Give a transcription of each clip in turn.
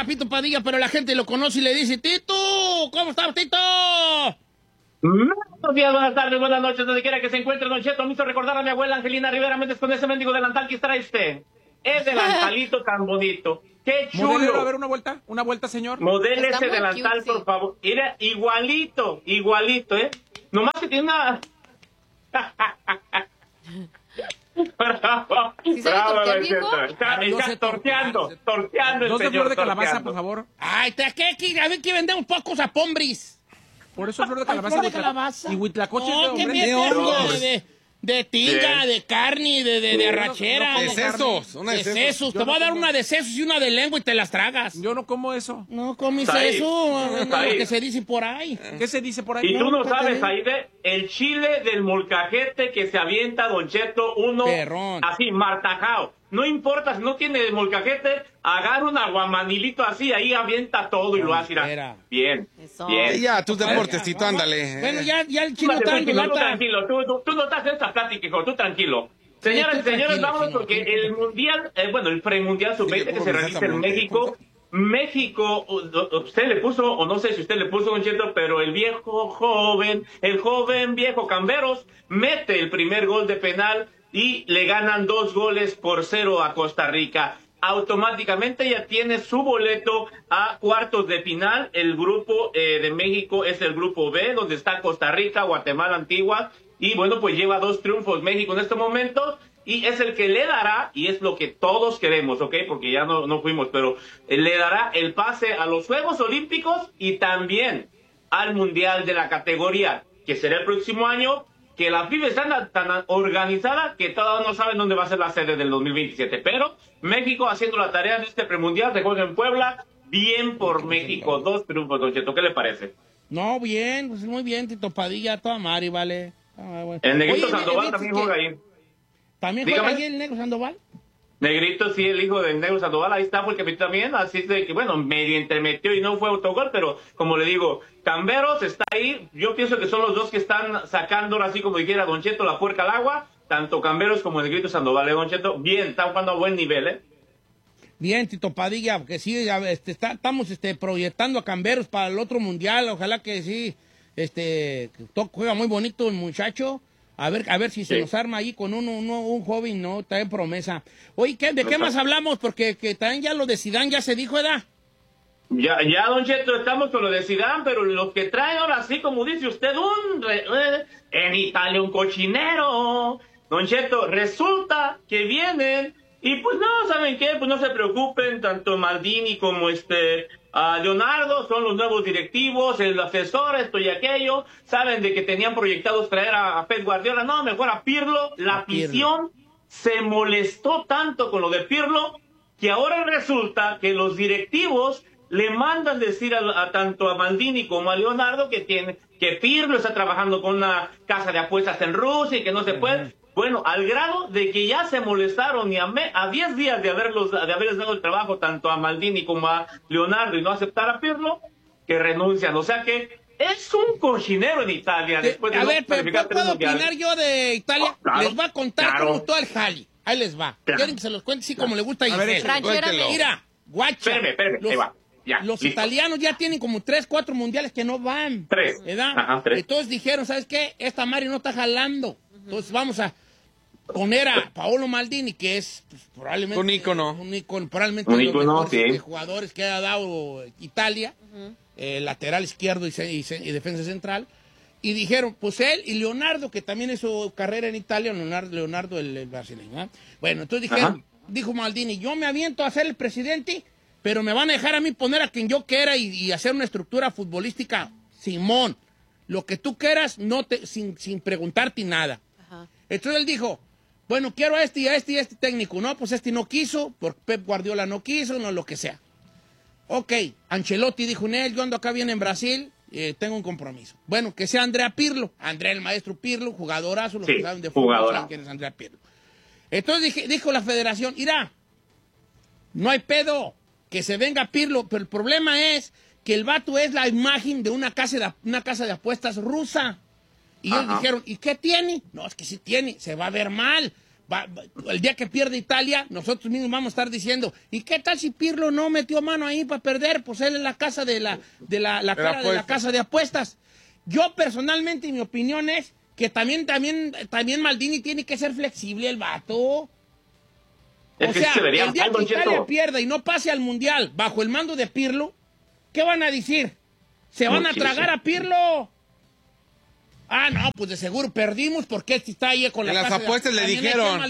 llama Pito Padilla, pero la gente lo conoce y le dice, Tito, ¿cómo estás, Tito? Buenos días, buenas tardes, buenas noches, donde quiera que se encuentre, Don Cheto. Me hizo recordar a mi abuela Angelina Rivera Méndez con ese mendigo delantal que trae usted. Es delantalito tan bonito. ¡Qué chulo! Modelo, a ver, una vuelta, señor. Modele Está ese muy delantal, cute, sí. por favor. Mira, igualito, ¿eh? Nomás que tiene una... Bravo, ¿Sí sabe bravo, tortear, Don Cheto. viejo? Está No sé torteando el Dos de señor, flor de calabaza, torteando. por favor. Ay, a ver que vendemos pocos a Pombris. Por eso flor de Ay, calabaza. flor de calabaza. Y huitlacoche No, de que hombre. bien, hongos. de tinga, de carne, de arrachera. no, De sesos, una de sesos. Te Yo voy a no dar como. una de sesos y una de lengua y te las tragas. Yo no como eso. No comí Está ahí. eso, Está no, ahí. lo que se dice por ahí. ¿Qué se dice por ahí? Y tú no pues, sabes, también. Aide, el chile del molcajete que se avienta Don Cheto, uno Perrón. así, martajao. No importa si no tiene molcajete, agarra un aguamanilito así, ahí avienta todo y lo hace. Mira. Espera. Bien, Eso. bien. Ya, tus deportes, Tito, ándale. Bueno, ya el chino Tú está dando tranquilo, tú lata. tranquilo, tú no estás en esta plática, hijo, tú tranquilo. Señoras y tú señores, tranquilo, vámonos Chino, porque tú el mundial, el premundial sub-20 que se realiza en México, usted le puso, o no sé si usted le puso, Don Cheto, pero el joven viejo Camberos, mete el primer gol de penal y le ganan 2-0 a Costa Rica. Automáticamente ya tiene su boleto a cuartos de final. El grupo de México es el grupo B, donde está Costa Rica, Guatemala, Antigua, y bueno, pues lleva 2 triunfos México en este momento, y es el que le dará, y es lo que todos queremos, ¿ok? Porque ya no fuimos, pero le dará el pase a los Juegos Olímpicos y también al Mundial de la categoría, que será el próximo año, que la FIBA está tan organizada que todavía no saben dónde va a ser la sede del 2027, pero México haciendo la tarea de este premundial, se juega en Puebla, bien por México, 2 triunfos, Don Cheto, ¿qué le parece? No, bien, pues muy bien, Tito Padilla, toda Mari, vale. Ah, bueno. El Negrito Oye, Sandoval ¿viste también que juega ahí. ¿También juega Dígame. ahí el Negro Sandoval? Negrito, sí, el hijo del Negro Sandoval, ahí está, porque también, así de que, bueno, medio entremetió y no fue autogol, pero como le digo, Camberos está ahí, yo pienso que son los dos que están sacando, así como dijera Don Cheto, la puerca al agua, tanto Camberos como el Negrito Sandoval, Don Cheto, bien, están jugando a buen nivel, ¿eh? Bien, Tito Padilla, porque sí, ya, estamos proyectando a Camberos para el otro mundial, ojalá que sí, juega muy bonito el muchacho. A ver si se nos arma ahí con un joven, ¿no? Trae promesa. Oye, ¿de qué más hablamos? Porque que también ya lo de Zidane ya se dijo, ¿verdad? Ya, Don Cheto, estamos con lo de Zidane, pero lo que trae ahora sí, como dice usted, en Italia un cochinero. Don Cheto, resulta que vienen y pues no, ¿saben qué? Pues no se preocupen, tanto Maldini como Leonardo son los nuevos directivos, el asesor, esto y aquello, saben de que tenían proyectados traer a Pep Guardiola, no, mejor a Pirlo, la afición se molestó tanto con lo de Pirlo, que ahora resulta que los directivos le mandan decir tanto a Maldini como a Leonardo que Pirlo está trabajando con una casa de apuestas en Rusia y que no se puede. Bueno, al grado de que ya se molestaron y a 10 días de haberles dado el trabajo tanto a Maldini como a Leonardo y no aceptar a Pirlo, que renuncian. O sea que es un cochinero en Italia. Después de A no ver, clasificar tres ¿puedo mundiales. opinar yo de Italia? Claro, Les voy a contar claro. como todo el jali. Ahí les va. Claro. Quieren que se los cuente así como le gusta a ver, Giselle. Ranchérame. Mira, guacha. Espérame, ahí va. Ya, los listo. italianos ya tienen como 3, 4 mundiales que no van. 3. ¿Verdad? Ajá, 3. Entonces dijeron, ¿sabes qué? Esta Mari no está jalando. Entonces vamos a poner a Paolo Maldini, que es pues, probablemente Un ícono. probablemente Un de los ícono, mejores sí. jugadores que ha dado Italia, lateral izquierdo y defensa central. Y dijeron, pues él y Leonardo, que también hizo carrera en Italia, Leonardo el brasileño. ¿Eh? Bueno, entonces dijo Maldini, yo me aviento a ser el presidente, pero me van a dejar a mí poner a quien yo quiera y hacer una estructura futbolística, Simón. Lo que tú quieras, sin preguntarte nada. Ajá. Entonces él dijo, bueno, quiero a este y a este y a este técnico. No, pues este no quiso, porque Pep Guardiola no quiso, no lo que sea. Ok, Ancelotti dijo, yo ando acá bien en Brasil, tengo un compromiso. Bueno, que sea Andrea Pirlo. Andrea, el maestro Pirlo, jugadorazo, los que saben de fútbol saben quién es Andrea Pirlo. Entonces dijo la federación, mira, no hay pedo, que se venga Pirlo, pero el problema es que el vato es la imagen de una casa de apuestas rusa. Y ellos dijeron, ¿y qué tiene? No, es que sí tiene, se va a ver mal. el día que pierde Italia, nosotros mismos vamos a estar diciendo, ¿y qué tal si Pirlo no metió mano ahí para perder? Pues él es la casa de la casa de apuestas. Yo personalmente, mi opinión es que también Maldini tiene que ser flexible el vato. O sea, el día que Italia pierda y no pase al Mundial bajo el mando de Pirlo, ¿qué van a decir? ¿Se van a tragar a Pirlo? Ah, no, pues de seguro perdimos porque este está ahí con la casa. En las apuestas le dijeron.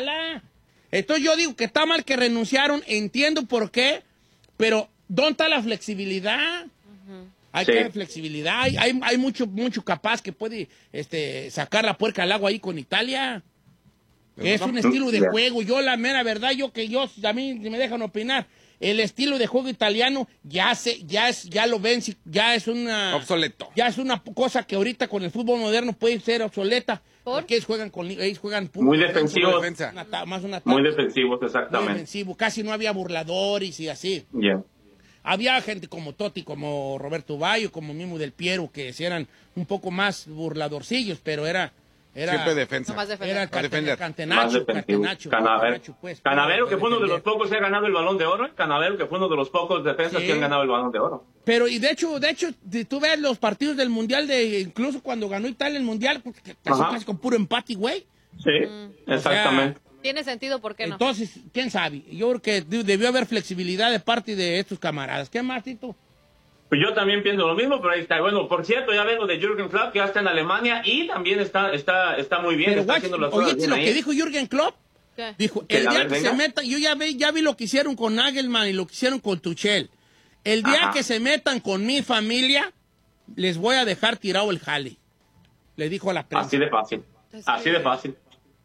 Entonces yo digo que está mal que renunciaron, entiendo por qué, pero ¿dónde está la flexibilidad? Hay que haber flexibilidad, hay mucho capaz que puede sacar la puerca al agua ahí con Italia. Es un estilo de juego. Yo, la mera verdad, a mí me dejan opinar. El estilo de juego italiano ya lo ven, ya es una... Obsoleto. Ya es una cosa que ahorita con el fútbol moderno puede ser obsoleta. Porque ellos juegan muy defensivos. Muy defensivos, exactamente. Muy defensivo. Casi no había burladores y así. Yeah. Había gente como Totti, como Roberto Baggio, como Mimo Del Piero, que eran un poco más burladorcillos, pero era siempre defensa. Era Cantenacho, pues. Canavero, que fue uno de los pocos que ha ganado el Balón de Oro. Canavero, que fue uno de los pocos defensas que han ganado el Balón de Oro. Pero, y de hecho, tú ves los partidos del Mundial, incluso cuando ganó Italia el Mundial, pues, casi con puro empate, güey. Sí, exactamente. O sea, tiene sentido, ¿por qué no? Entonces, quién sabe. Yo creo que debió haber flexibilidad de parte de estos camaradas. ¿Qué más, Tito? Pues yo también pienso lo mismo, pero ahí está. Bueno, por cierto, ya vengo de Jürgen Klopp, que ya está en Alemania y también está muy bien. Pero está haciendo las cosas bien lo ahí. Que dijo Jürgen Klopp. ¿Qué? Dijo, el día que se metan, yo ya vi lo que hicieron con Nagelman y lo que hicieron con Tuchel. El día que se metan con mi familia, les voy a dejar tirado el jale. Le dijo a la prensa. Así de fácil. Así de fácil.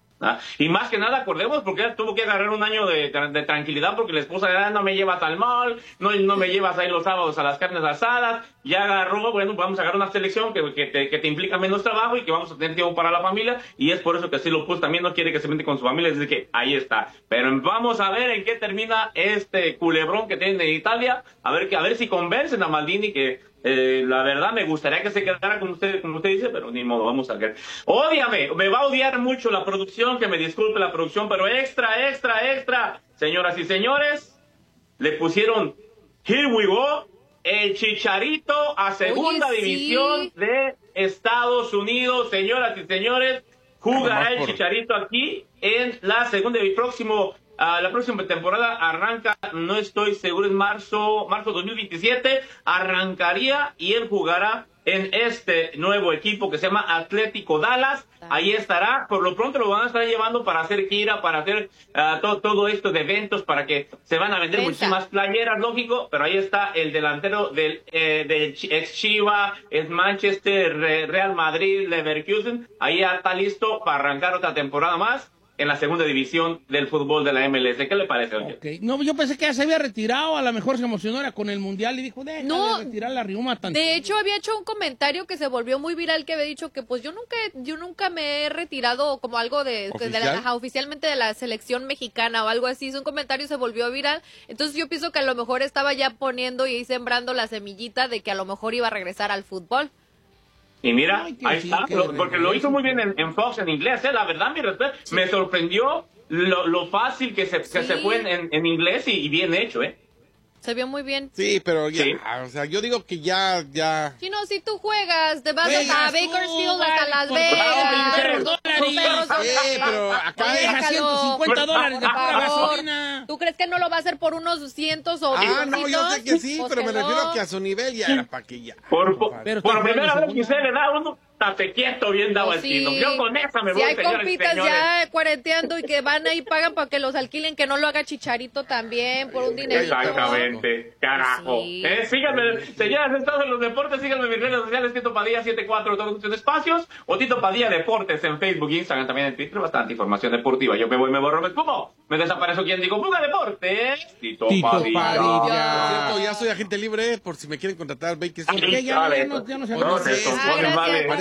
Y más que nada, acordemos, porque él tuvo que agarrar un año de tranquilidad porque la esposa no me llevas al mall, no me llevas ahí los sábados a las carnes asadas. Ya agarró, bueno, vamos a agarrar una selección que te implica menos trabajo y que vamos a tener tiempo para la familia. Y es por eso que así lo puso. También no quiere que se mete con su familia, es decir, que ahí está. Pero vamos a ver en qué termina este culebrón que tiene en Italia. A ver si convencen a Maldini que... la verdad me gustaría que se quedara como usted dice, pero ni modo, vamos a ver. Ódiame, me va a odiar mucho la producción, que me disculpe la producción, pero extra, señoras y señores, le pusieron Here We Go, el Chicharito a segunda división de Estados Unidos, señoras y señores, jugará el Chicharito aquí en la segunda división. La próxima temporada arranca, no estoy seguro, es marzo 2027, arrancaría y él jugará en este nuevo equipo que se llama Atlético Dallas. Ahí estará, por lo pronto lo van a estar llevando para hacer gira, para hacer todo esto de eventos, para que se van a vender muchísimas playeras, lógico, pero ahí está el delantero del ex Chiva, es Manchester, Real Madrid, Leverkusen, ahí ya está listo para arrancar otra temporada más en la segunda división del fútbol de la MLS. ¿Qué le parece, oye? Okay. No, yo pensé que ya se había retirado, a lo mejor se emocionó era con el Mundial y dijo, déjale retirar la riuma tantito. De hecho, había hecho un comentario que se volvió muy viral, que había dicho que pues yo nunca me he retirado como algo oficialmente de la selección mexicana o algo así. Es un comentario, se volvió viral. Entonces yo pienso que a lo mejor estaba ya poniendo y sembrando la semillita de que a lo mejor iba a regresar al fútbol. Y mira, ahí está, porque lo hizo muy bien en Fox en inglés, la verdad, mi respeto. Me sorprendió lo fácil que se fue en inglés y bien hecho, Se vio muy bien. Sí, pero ya, o sea, yo digo que ya. Chino, si tú juegas, te vas hasta Bakersfield, hasta Las Vegas. Sí, pero acá deja $150 de pura gasolina. ¿Tú crees que no lo va a hacer por unos cientos o no, yo sé que sí, pero me refiero a que a su nivel ya era para que ya. Por primera vez que usted le da uno tate quieto bien dado al tino. Yo con esa me voy, señores. Si hay compitas ya cuarenteando y que van ahí pagan para que los alquilen, que no lo haga Chicharito también por un dinerito. Exactamente, carajo. Sí. Síganme, señoras, estamos en los deportes, síganme en mis redes sociales, Tito Padilla 74, todos los espacios, o Tito Padilla Deportes en Facebook, Instagram, también en Twitter, bastante información deportiva. Yo me voy, me borro, me espumo, me desaparezco. ¿Quién digo? ¡Fuga Deportes! Tito Padilla. Ya soy agente libre, por si me quieren contratar, ya no se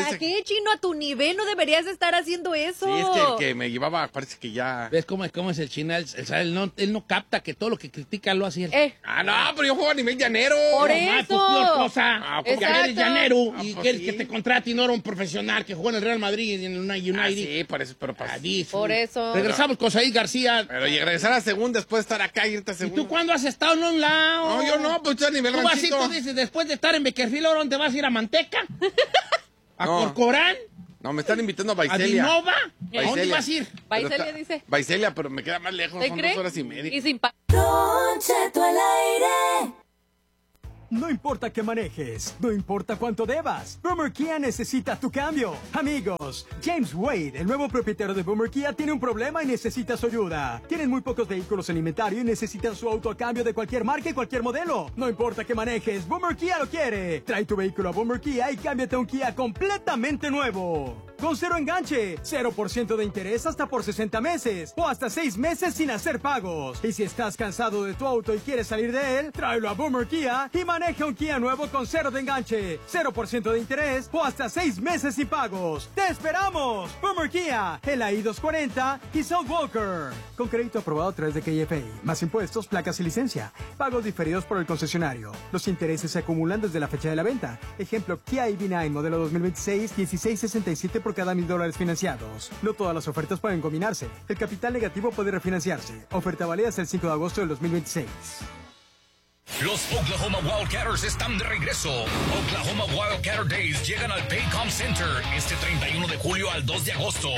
¿Para qué, Chino? A tu nivel no deberías estar haciendo eso. Sí, es que el que me llevaba parece que ya... ¿Ves cómo es el Chino? Él no capta que todo lo que critica lo hace él. Ah, no, pero yo juego a nivel llanero. Por No, eso. pues, peor cosa. Pues, Ya eres llanero y pues, quieres sí. que te contrate y no era un profesional que jugó en el Real Madrid y en el United. Sí, por eso, pero pues... Por eso. Regresamos con Said García. Pero y regresar a segunda después de estar acá y irte a ¿Y segunda. tú cuándo has estado en un lado? No, yo no, pues yo a nivel Tú vas y ranchito. tú dices, después de estar en Beckerfield, ¿ahora dónde vas a ir? ¿A Manteca? ¿A No. Corcorán? No, me están invitando a ¿A Baicelia. Dinova? ¿A dónde vas a ir? Baicelia dice. Baicelia, pero me queda más lejos, ¿Te son crees? 2 horas y media. Y sin Don Cheto al aire. No importa qué manejes, no importa cuánto debas, Boomer Kia necesita tu cambio. Amigos, James Wade, el nuevo propietario de Boomer Kia, tiene un problema y necesita su ayuda. Tienen muy pocos vehículos en inventario y necesitan su auto a cambio de cualquier marca y cualquier modelo. No importa qué manejes, Boomer Kia lo quiere. Trae tu vehículo a Boomer Kia y cámbiate a un Kia completamente nuevo. Con cero enganche, 0% de interés hasta por 60 meses o hasta 6 meses sin hacer pagos. Y si estás cansado de tu auto y quieres salir de él, tráelo a Boomer Kia y maneja un Kia nuevo con cero de enganche, 0% de interés o hasta 6 meses sin pagos. ¡Te esperamos! Boomer Kia, el I-240 y South Walker. Con crédito aprobado a través de KFA, más impuestos, placas y licencia. Pagos diferidos por el concesionario. Los intereses se acumulan desde la fecha de la venta. Ejemplo, Kia EV9 modelo 2026, 1667 por cada $1,000 financiados. No todas las ofertas pueden combinarse. El capital negativo puede refinanciarse. Oferta válida hasta el 5 de agosto del 2026. Los Oklahoma Wildcatters están de regreso. Oklahoma Wildcatter Days llegan al Paycom Center este 31 de julio al 2 de agosto.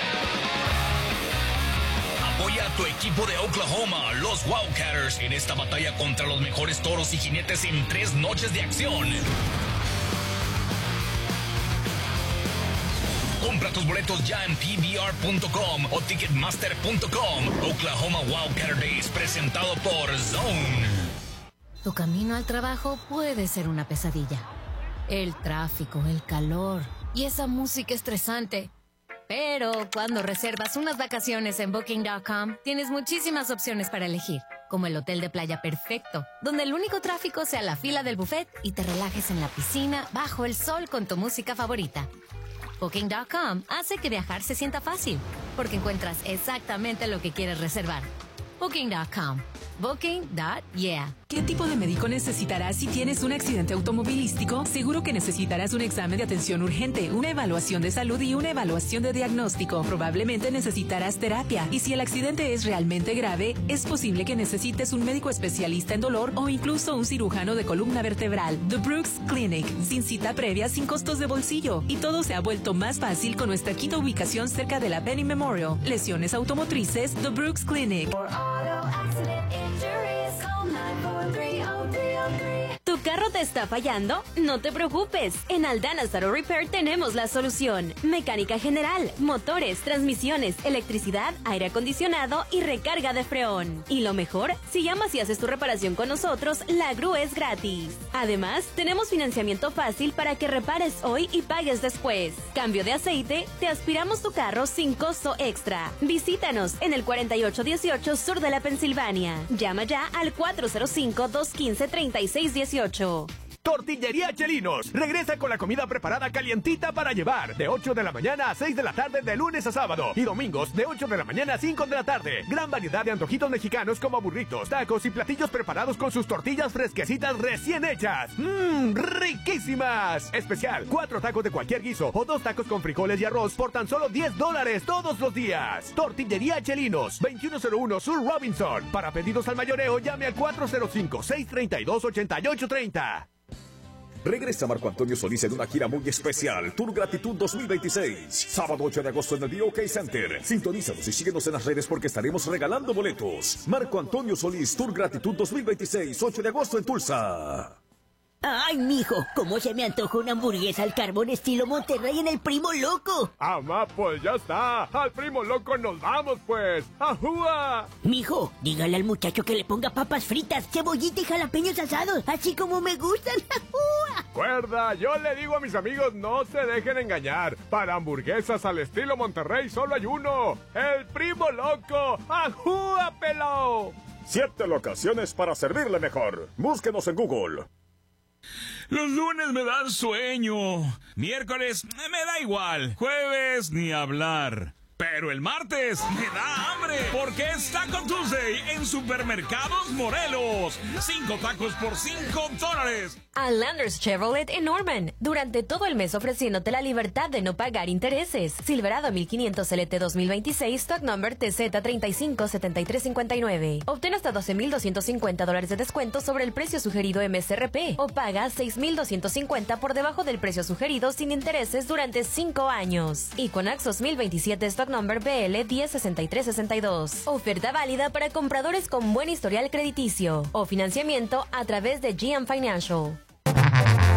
Apoya a tu equipo de Oklahoma, los Wildcatters, en esta batalla contra los mejores toros y jinetes en 3 noches de acción. Compra tus boletos ya en pbr.com o ticketmaster.com. Oklahoma Wildcatter Days, presentado por Zone. Tu camino al trabajo puede ser una pesadilla. El tráfico, el calor y esa música estresante. Pero cuando reservas unas vacaciones en Booking.com, tienes muchísimas opciones para elegir, como el hotel de playa perfecto, donde el único tráfico sea la fila del buffet y te relajes en la piscina bajo el sol con tu música favorita. Booking.com hace que viajar se sienta fácil, porque encuentras exactamente lo que quieres reservar. Booking.com. Booking.yeah. ¿Qué tipo de médico necesitarás si tienes un accidente automovilístico? Seguro que necesitarás un examen de atención urgente, una evaluación de salud y una evaluación de diagnóstico. Probablemente necesitarás terapia. Y si el accidente es realmente grave, es posible que necesites un médico especialista en dolor o incluso un cirujano de columna vertebral. The Brooks Clinic. Sin cita previa, sin costos de bolsillo. Y todo se ha vuelto más fácil con nuestra quinta ubicación cerca de la Penny Memorial. Lesiones automotrices, The Brooks Clinic. ¿Tu carro te está fallando? No te preocupes. En Aldana's Auto Repair tenemos la solución. Mecánica general, motores, transmisiones, electricidad, aire acondicionado y recarga de freón. Y lo mejor, si llamas y haces tu reparación con nosotros, la grúa es gratis. Además, tenemos financiamiento fácil para que repares hoy y pagues después. Cambio de aceite, te aspiramos tu carro sin costo extra. Visítanos en el 4818 sur de la Pensilvania. Llama ya al 405-215-3618. Tortillería Chelinos regresa con la comida preparada calientita para llevar de 8 de la mañana a 6 de la tarde de lunes a sábado y domingos de 8 de la mañana a 5 de la tarde. Gran variedad de antojitos mexicanos como burritos, tacos y platillos preparados con sus tortillas fresquecitas recién hechas. ¡Riquísimas! Especial, 4 tacos de cualquier guiso o 2 tacos con frijoles y arroz por tan solo $10 todos los días. Tortillería Chelinos, 2101 Sur Robinson. Para pedidos al mayoreo llame al 405-632-8830. Regresa Marco Antonio Solís en una gira muy especial, Tour Gratitud 2026. Sábado 8 de agosto en el BOK Center. Sintonízanos y síguenos en las redes porque estaremos regalando boletos. Marco Antonio Solís, Tour Gratitud 2026, 8 de agosto en Tulsa. Ay, mijo, ¿cómo se me antoja una hamburguesa al carbón estilo Monterrey en el Primo Loco? Amá, pues ya está. Al Primo Loco nos vamos, pues. ¡Ajúa! Mijo, dígale al muchacho que le ponga papas fritas, cebollita y jalapeños asados, así como me gustan. ¡Ajúa! Cuerda, yo le digo a mis amigos, no se dejen engañar. Para hamburguesas al estilo Monterrey solo hay uno. ¡El Primo Loco! ¡Ajúa, pelao! 7 locaciones para servirle mejor. Búsquenos en Google. Los lunes me dan sueño. Miércoles me da igual. Jueves ni hablar. Pero el martes me da hambre porque es Taco Tuesday en Supermercados Morelos. 5 tacos por $5. A Landers Chevrolet en Norman. Durante todo el mes ofreciéndote la libertad de no pagar intereses. Silverado 1500 LT 2026, stock number TZ357359. Obtén hasta $12,250 de descuento sobre el precio sugerido MSRP o paga $6,250 por debajo del precio sugerido sin intereses durante 5 años. Equinox 2027, stock number BL 106362. Oferta válida para compradores con buen historial crediticio o financiamiento a través de GM Financial.